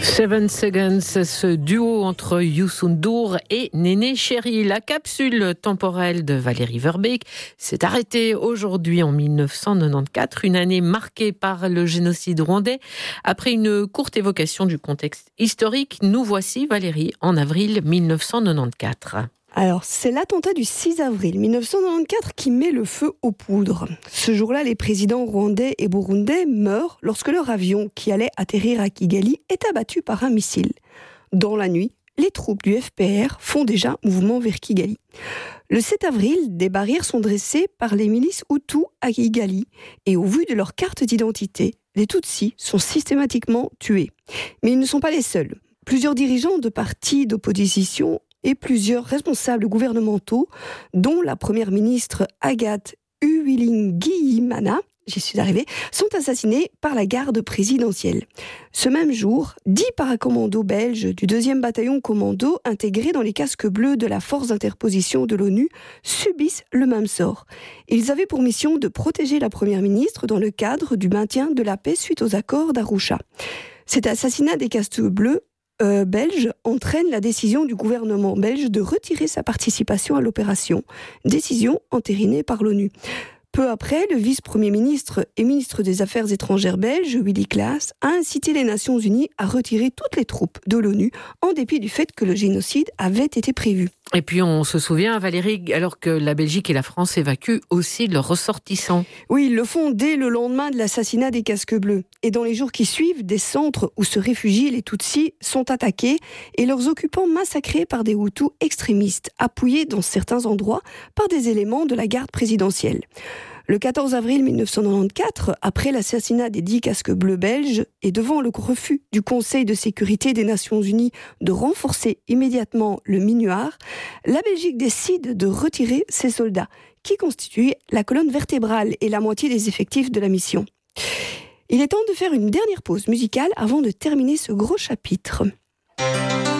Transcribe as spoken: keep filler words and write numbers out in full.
Seven Seconds, ce duo entre Youssou N'Dour et Néné Chéri. La capsule temporelle de Valérie Verbeek s'est arrêtée aujourd'hui en dix-neuf cent quatre-vingt-quatorze, une année marquée par le génocide rwandais. Après une courte évocation du contexte historique, nous voici, Valérie, en avril dix-neuf cent quatre-vingt-quatorze. Alors, c'est l'attentat du six avril dix-neuf cent quatre-vingt-quatorze qui met le feu aux poudres. Ce jour-là, les présidents rwandais et burundais meurent lorsque leur avion, qui allait atterrir à Kigali, est abattu par un missile. Dans la nuit, les troupes du F P R font déjà mouvement vers Kigali. Le sept avril, des barrières sont dressées par les milices Hutus à Kigali et au vu de leur carte d'identité, les Tutsis sont systématiquement tués. Mais ils ne sont pas les seuls. Plusieurs dirigeants de partis d'opposition et plusieurs responsables gouvernementaux, dont la première ministre Agathe Uwilingiyimana, j'y suis arrivée, sont assassinés par la garde présidentielle. Ce même jour, dix paracommandos belges du deuxième bataillon commando intégrés dans les casques bleus de la force d'interposition de l'ONU subissent le même sort. Ils avaient pour mission de protéger la première ministre dans le cadre du maintien de la paix suite aux accords d'Arusha. Cet assassinat des casques bleus Euh, belge entraîne la décision du gouvernement belge de retirer sa participation à l'opération, décision entérinée par l'ONU. Peu après, le vice-premier ministre et ministre des Affaires étrangères belge, Willy Claes, a incité les Nations Unies à retirer toutes les troupes de l'ONU, en dépit du fait que le génocide avait été prévu. Et puis on se souvient, Valérie, alors que la Belgique et la France évacuent aussi leurs ressortissants. Oui, ils le font dès le lendemain de l'assassinat des casques bleus. Et dans les jours qui suivent, des centres où se réfugient les Tutsis sont attaqués et leurs occupants massacrés par des Hutus extrémistes, appuyés dans certains endroits par des éléments de la garde présidentielle. Le quatorze avril dix-neuf cent quatre-vingt-quatorze, après l'assassinat des dix casques bleus belges et devant le refus du Conseil de sécurité des Nations Unies de renforcer immédiatement le MINUAR, la Belgique décide de retirer ses soldats, qui constituent la colonne vertébrale et la moitié des effectifs de la mission. Il est temps de faire une dernière pause musicale avant de terminer ce gros chapitre.